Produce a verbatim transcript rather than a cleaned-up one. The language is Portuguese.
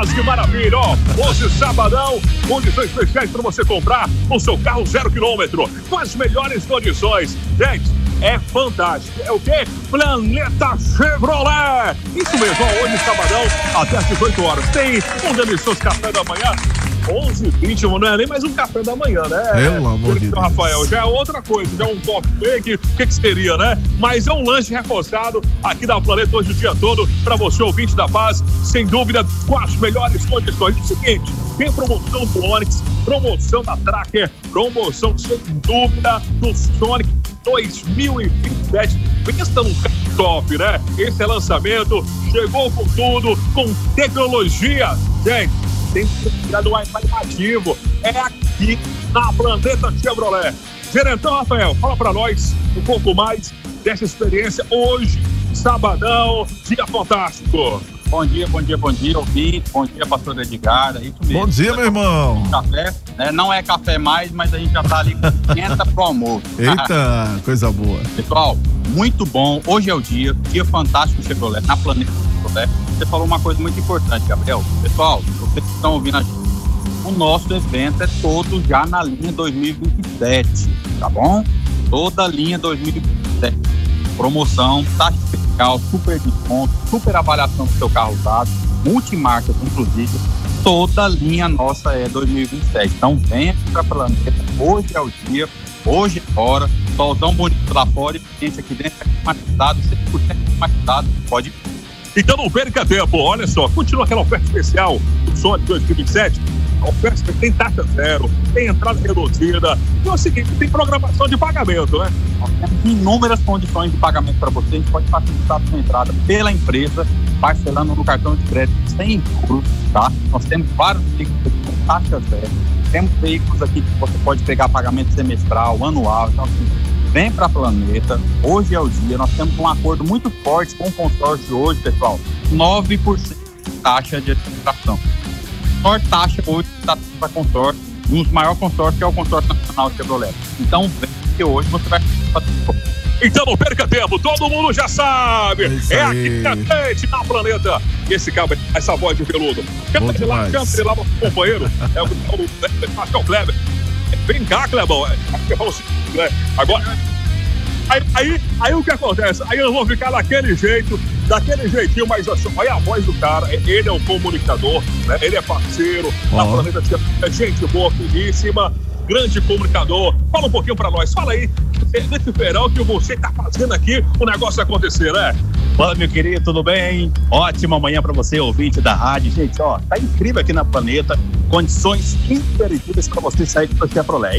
Mas que maravilha, ó. Hoje, sabadão, condições especiais para você comprar o seu carro zero quilômetro. Com as melhores condições. Gente, é fantástico. É o quê? Planeta Chevrolet. Isso mesmo, ó, hoje, sabadão, até às dezoito horas. Tem um delicioso café da manhã. onze e vinte, não é nem mais um café da manhã, né? Pelo amor de Deus. Rafael, já é outra coisa, já é um coffee break, o que que seria, né? Mas é um lanche reforçado aqui da Planeta hoje o dia todo, para você, ouvinte da Paz, sem dúvida, com as melhores condições. É o seguinte, tem promoção do Onix, promoção da Tracker, promoção, sem dúvida, do Sonic dois mil e vinte e sete. Pensa num carro top, né? Esse é lançamento, chegou com tudo, com tecnologia, gente. Tem que tirar do Wi-Fi nativo. É aqui na Planeta Chevrolet. Gerentão Rafael, fala pra nós um pouco mais dessa experiência hoje, sabadão, dia fantástico. Bom dia, bom dia, bom dia, ouvinte. Bom dia, pastor Edgar. É isso mesmo. Bom dia, meu irmão. Café, né? Não é café mais, mas a gente já tá ali com quinhentos pro almoço. Eita, coisa boa. Pessoal, muito bom. Hoje é o dia, dia fantástico Chevrolet, na Planeta Chevrolet. Você falou uma coisa muito importante, Gabriel. Pessoal, vocês que estão ouvindo a gente, o nosso evento é todo já na linha dois mil e vinte e sete, tá bom? Toda a linha dois mil e vinte e sete. Promoção, taxa especial, super desconto, super avaliação do seu carro usado, multimarcas, inclusive. Toda a linha nossa é dois mil e vinte e sete. Então venha para a Planeta. Hoje é o dia, hoje é a hora. Solzão bonito lá fora e gente aqui dentro é climatizado, cem por cento climatizado. Pode ir. Então não perca tempo, olha só, continua aquela oferta especial do Sonic dois mil e vinte e sete. A oferta tem taxa zero, tem entrada reduzida. E é o seguinte, tem programação de pagamento, né? Nós temos inúmeras condições de pagamento para você. A gente pode facilitar a sua entrada pela empresa, parcelando no cartão de crédito sem juros, tá? Nós temos vários veículos com taxa zero. Temos veículos aqui que você pode pegar pagamento semestral, anual. Então, assim, vem para a Planeta. Hoje é o dia. Nós temos um acordo muito forte com o consórcio hoje, pessoal. nove por cento de taxa de administração. A maior taxa hoje está para consórcio, um dos maiores consórcios, que é o Consórcio Nacional Chevrolet. Então, vem que hoje você vai Então não perca tempo, todo mundo já sabe. É, é aqui na frente, na Planeta. Esse cara, essa voz de veludo. Chama ele lá, chama ele lá, nosso companheiro. É o, o, é o Kleber. Vem cá, Clebão. Agora. Aí, aí, aí o que acontece? Aí eu vou ficar daquele jeito, daquele jeitinho, mas olha a voz do cara. Ele é um comunicador, né? Ele é parceiro oh. da Planeta. É gente boa, finíssima, grande comunicador. Fala um pouquinho pra nós, fala aí. Nesse verão que você tá fazendo aqui o negócio acontecer, né? Fala, meu querido, tudo bem? Ótima manhã pra você, ouvinte da rádio. Gente, ó, tá incrível aqui na Planeta. Condições imperdíveis pra você sair com a Chevrolet.